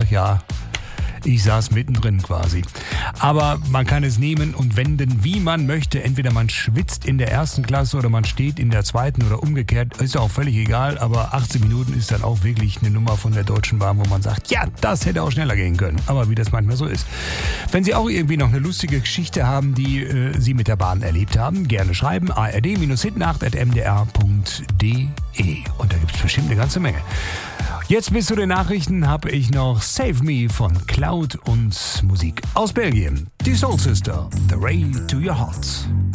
ja, ich saß mittendrin quasi. Aber man kann es nehmen und wenden, wie man möchte. Entweder man schwitzt in der ersten Klasse oder man steht in der zweiten oder umgekehrt. Ist auch völlig egal, aber 18 Minuten ist dann auch wirklich eine Nummer von der Deutschen Bahn, wo man sagt, ja, das hätte auch schneller gehen können. Aber wie das manchmal so ist. Wenn Sie auch irgendwie noch eine lustige Geschichte haben, die Sie mit der Bahn erlebt haben, gerne schreiben. ard-hitnacht@mdr.de. Und da gibt es bestimmt eine ganze Menge. Jetzt bis zu den Nachrichten habe ich noch Save Me von Cloud und Musik aus Belgien. Die Soul Sister, The Ray to Your Heart.